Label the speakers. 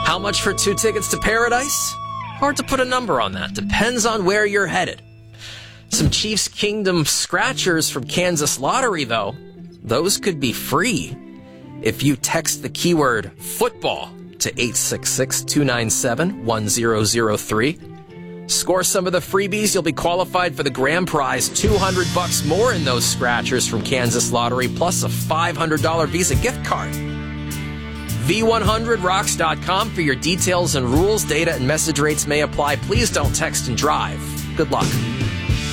Speaker 1: How much for 2 tickets to paradise? Hard to put a number on that. Depends on where you're headed. Some Chiefs Kingdom scratchers from Kansas Lottery, though. Those could be free if you text the keyword football to 866-297-1003. Score some of the freebies. You'll be qualified for the grand prize, $200 more in those scratchers from Kansas Lottery, plus a $500 Visa gift card. V100rocks.com for your details and rules. Data and message rates may apply. Please don't text and drive. Good luck.